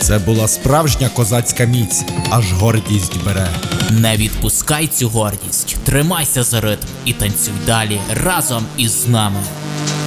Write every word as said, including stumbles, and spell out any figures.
Це була справжня козацька міць, аж гордість бере. Не відпускай цю гордість, тримайся за ритм і танцюй далі разом із нами.